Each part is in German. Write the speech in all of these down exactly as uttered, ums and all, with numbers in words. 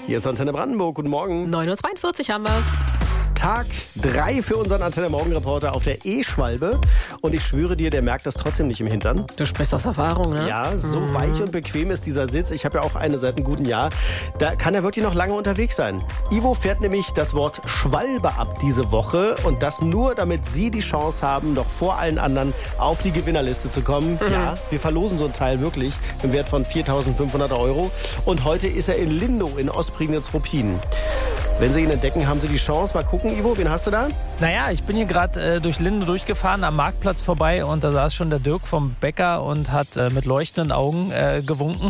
Hier ist Antenne Brandenburg. Guten Morgen. neun Uhr zweiundvierzig haben wir's. Tag drei für unseren Antenne Morgen Reporter auf der E-Schwalbe. Und ich schwöre dir, der merkt das trotzdem nicht im Hintern. Du sprichst aus Erfahrung, ne? Ja, so mhm. weich und bequem ist dieser Sitz. Ich habe ja auch eine seit einem guten Jahr. Da kann er wirklich noch lange unterwegs sein. Ivo fährt nämlich das Wort Schwalbe ab diese Woche. Und das nur, damit Sie die Chance haben, noch vor allen anderen auf die Gewinnerliste zu kommen. Mhm. Ja, wir verlosen so ein Teil wirklich im Wert von viertausendfünfhundert Euro. Und heute ist er in Lindow in Ostprignitz-Ruppin. Wenn Sie ihn entdecken, haben Sie die Chance. Mal gucken, Ivo, wen hast du da? Naja, ich bin hier gerade äh, durch Lindow durchgefahren, am Marktplatz vorbei und da saß schon der Dirk vom Bäcker und hat äh, mit leuchtenden Augen äh, gewunken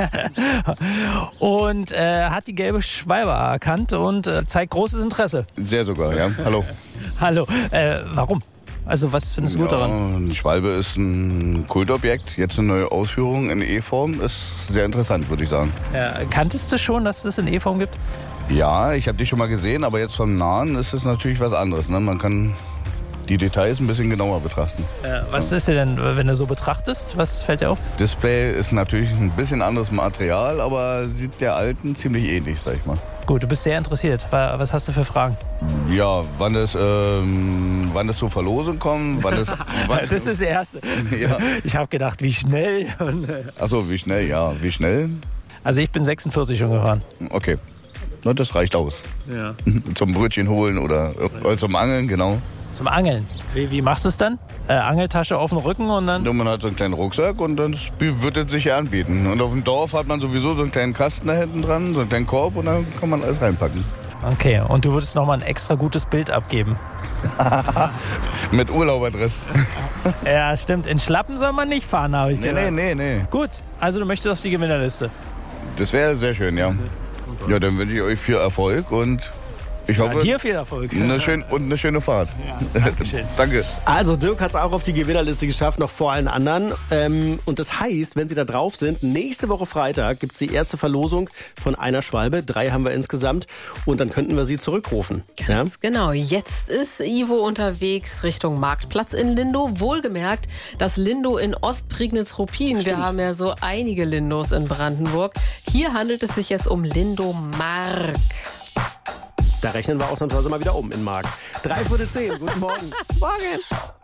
und äh, hat die gelbe Schwalbe erkannt und äh, zeigt großes Interesse. Sehr sogar, ja. Hallo. Hallo. Äh, warum? Also was findest du gut ja, daran? Die Schwalbe ist ein Kultobjekt. Jetzt eine neue Ausführung in E-Form ist sehr interessant, würde ich sagen. Ja, kanntest du schon, dass es das in E-Form gibt? Ja, ich habe die schon mal gesehen, aber jetzt vom Nahen ist es natürlich was anderes. Ne? Man kann die Details ein bisschen genauer betrachten. Äh, was ist dir denn, wenn du so betrachtest, was fällt dir auf? Display ist natürlich ein bisschen anderes Material, aber sieht der alten ziemlich ähnlich, sag ich mal. Gut, du bist sehr interessiert. Was hast du für Fragen? Ja, wann es, ähm, wann es zur Verlosung kommt, wann es... Wann das ist das Erste. Ja. Ich habe gedacht, wie schnell. Achso, wie schnell, ja. Wie schnell? Also ich bin sechsundvierzig schon gefahren. Okay. Na, das reicht aus. Ja. Zum Brötchen holen oder, oder zum Angeln, genau. Zum Angeln. Wie, wie machst du es dann? Äh, Angeltasche auf dem Rücken und dann? Ja, man hat so einen kleinen Rucksack und dann wird es sich ja anbieten. Und auf dem Dorf hat man sowieso so einen kleinen Kasten da hinten dran, so einen kleinen Korb und dann kann man alles reinpacken. Okay, und du würdest nochmal ein extra gutes Bild abgeben? Mit Urlauberdress. Ja, stimmt. In Schlappen soll man nicht fahren, habe ich nee, gehört. Nee, nee, nee. Gut, also du möchtest auf die Gewinnerliste. Das wäre sehr schön, ja. Ja, dann wünsche ich euch viel Erfolg und ich hoffe... Ja, dir viel Erfolg. Eine schön, und eine schöne Fahrt. Ja, Dankeschön. Danke. Also Dirk hat es auch auf die Gewinnerliste geschafft, noch vor allen anderen. Ähm, und das heißt, wenn Sie da drauf sind, nächste Woche Freitag gibt es die erste Verlosung von einer Schwalbe. Drei haben wir insgesamt. Und dann könnten wir sie zurückrufen. Ganz ja? genau. Jetzt ist Ivo unterwegs Richtung Marktplatz in Lindow. Wohlgemerkt, das Lindow in Ostprignitz-Ruppin. Wir haben ja so einige Lindows in Brandenburg. Hier handelt es sich jetzt um Lindow-Mark. Da rechnen wir ausnahmsweise mal wieder um in Mark. Drei Viertel zehn. Guten Morgen. Morgen.